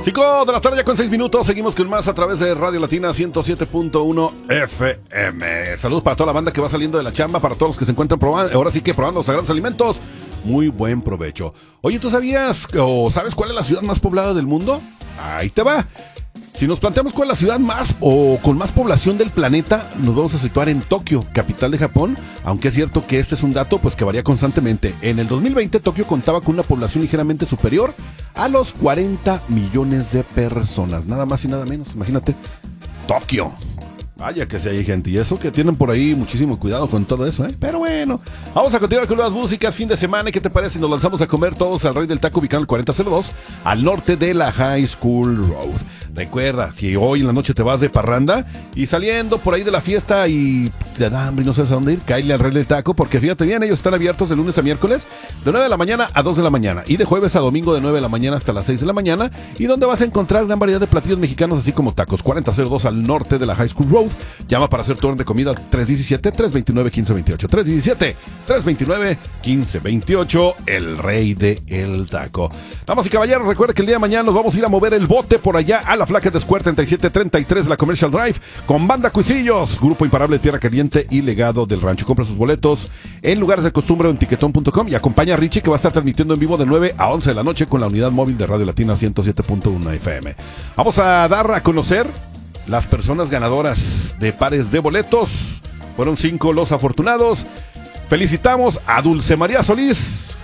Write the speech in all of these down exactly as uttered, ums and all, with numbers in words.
cinco de la tarde ya con seis minutos, seguimos con más a través de Radio Latina ciento siete punto uno F M. Saludos para toda la banda que va saliendo de la chamba, para todos los que se encuentran probando, ahora sí que probando los sagrados alimentos. Muy buen provecho. Oye, ¿tú sabías o sabes cuál es la ciudad más poblada del mundo? Ahí te va. Si nos planteamos cuál es la ciudad más o con más población del planeta, nos vamos a situar en Tokio, capital de Japón, aunque es cierto que este es un dato pues que varía constantemente. En el dos mil veinte, Tokio contaba con una población ligeramente superior a los cuarenta millones de personas, nada más y nada menos, imagínate, Tokio. Vaya que sí hay gente, y eso que tienen por ahí muchísimo cuidado con todo eso, ¿eh? Pero bueno, vamos a continuar con las músicas, fin de semana, ¿qué te parece si nos lanzamos a comer todos al Rey del Taco, ubicado en el cuarenta cero dos, al norte de la High School Road? Recuerda, si hoy en la noche te vas de parranda y saliendo por ahí de la fiesta y te da hambre y no sabes a dónde ir, cáele al Rey del Taco, porque fíjate bien, ellos están abiertos de lunes a miércoles, de nueve de la mañana a dos de la mañana, y de jueves a domingo de nueve de la mañana hasta las seis de la mañana, y donde vas a encontrar gran variedad de platillos mexicanos, así como tacos. Cuarenta cero dos al norte de la High School Road. Llama para hacer tu orden de comida al tres uno siete, tres dos nueve, uno cinco dos ocho. tres uno siete, tres dos nueve, uno cinco dos ocho. El Rey del Taco. Damas y caballeros, recuerda que el día de mañana nos vamos a ir a mover el bote por allá a la Flaca de Square treinta y siete treinta y tres de la Commercial Drive con Banda Cuisillos, Grupo Imparable, Tierra Caliente y Legado del Rancho. Compra sus boletos en lugares de costumbre o en tiquetón punto com y acompaña a Richie, que va a estar transmitiendo en vivo de nueve a once de la noche con la unidad móvil de Radio Latina ciento siete punto uno F M. Vamos a dar a conocer las personas ganadoras de pares de boletos. Fueron cinco los afortunados. Felicitamos a Dulce María Solís,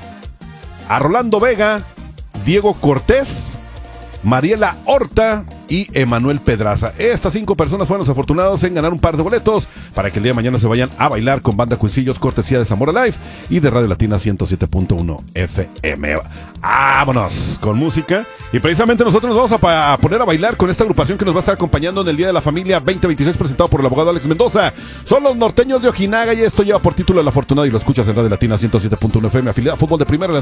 a Rolando Vega, Diego Cortés, Mariela Horta y Emanuel Pedraza. Estas cinco personas fueron los afortunados en ganar un par de boletos para que el día de mañana se vayan a bailar con Banda Cuisillos, cortesía de Zamora Live y de Radio Latina ciento siete punto uno F M. Vámonos con música. Y precisamente nosotros nos vamos a, pa- a poner a bailar con esta agrupación que nos va a estar acompañando en el Día de la Familia veinte veintiséis, presentado por el abogado Alex Mendoza. Son los norteños de Ojinaga y esto lleva por título El Afortunado, y lo escuchas en Radio Latina ciento siete punto uno F M, afiliada a Fútbol de Primera,